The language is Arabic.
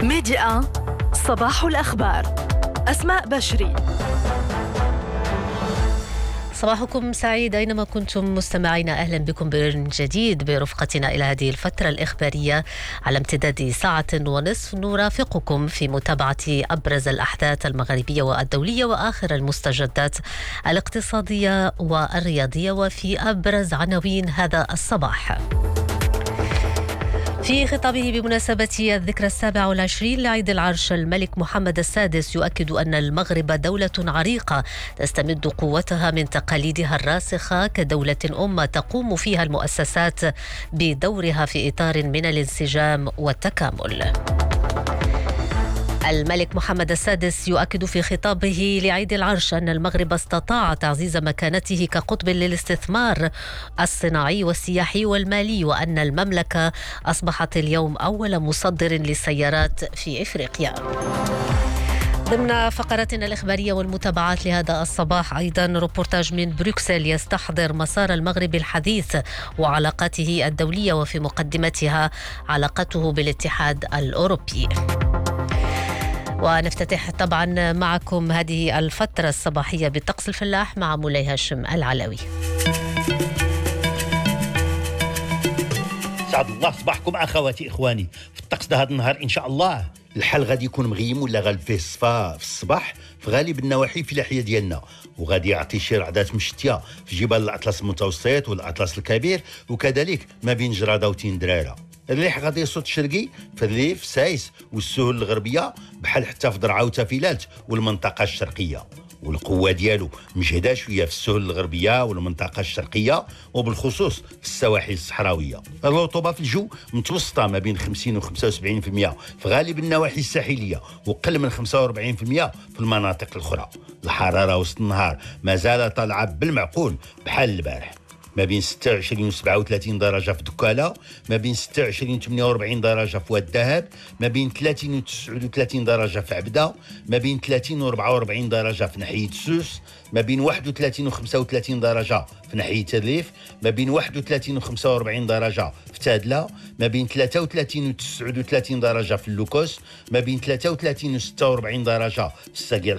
ميديا صباح الأخبار. أسماء بشري. صباحكم سعيد أينما كنتم مستمعين، أهلا بكم من جديد برفقتنا إلى هذه الفترة الإخبارية على امتداد ساعة ونصف. نرافقكم في متابعة أبرز الأحداث المغربية والدولية وآخر المستجدات الاقتصادية والرياضية وفي أبرز عناوين هذا الصباح. في خطابه بمناسبة الذكرى 27 لعيد العرش، الملك محمد السادس يؤكد أن المغرب دولة عريقة تستمد قوتها من تقاليدها الراسخة كدولة أمة تقوم فيها المؤسسات بدورها في إطار من الانسجام والتكامل. الملك محمد السادس يؤكد في خطابه لعيد العرش أن المغرب استطاع تعزيز مكانته كقطب للاستثمار الصناعي والسياحي والمالي، وأن المملكة أصبحت اليوم أول مصدر للسيارات في إفريقيا. ضمن فقراتنا الإخبارية والمتابعات لهذا الصباح أيضا روبورتاج من بروكسل يستحضر مسار المغرب الحديث وعلاقاته الدولية، وفي مقدمتها علاقته بالاتحاد الأوروبي. ونفتتح طبعا معكم هذه الفترة الصباحية بالطقس الفلاح مع مولاي هاشم العلوي. سعد الله صباحكم اخواتي اخواني. في الطقس ده هذا النهار ان شاء الله الحال غادي يكون مغيم ولا غالب فيه الصفا في الصباح في غالب النواحي في الاحياء ديالنا، وغادي يعطي شي رعدات مشتيه في جبال الاطلس المتوسط والاطلس الكبير، وكذلك ما بين جراده وتندراره. الريح غادي يصوت شرقي في الريف سايس والسهول الغربيه بحال حتى في درعا وتافيلات والمنطقه الشرقيه، والقوه ديالو مجهده شويه في السهول الغربيه والمنطقه الشرقيه وبالخصوص في السواحل الصحراويه. الرطوبه في الجو متوسطه ما بين 50 و 75% في غالب النواحي الساحليه، وقل من 45% في المناطق الاخرى. الحراره وسط النهار مازال طالعه بالمعقول بحال البارح، ما بين 26 و 37 درجة في دكالة، ما بين 26 و 48 درجة في واد الذهب، ما بين 30 و 39 درجة في عبدة، ما بين 30 و 44 درجة في ناحية سوس، ما بين 31 و 35 درجة في ناحية الريف، ما بين 31 و 45 درجة في تادلة، ما بين 33 و 39 درجة في اللوكوس، ما بين 33 و 46 درجة في الساقية